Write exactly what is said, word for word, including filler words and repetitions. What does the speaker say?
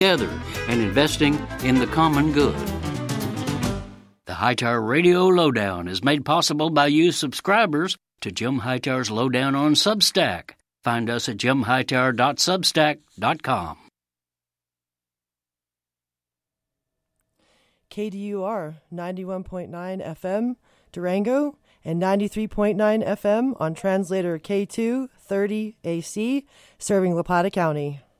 together and investing in the common good. The Hightower Radio Lowdown is made possible by you subscribers to Jim Hightower's Lowdown on Substack. Find us at jim hightower dot substack dot com. K D U R ninety-one point nine F M, Durango, and ninety-three point nine F M on translator K two thirty A C, serving La Plata County.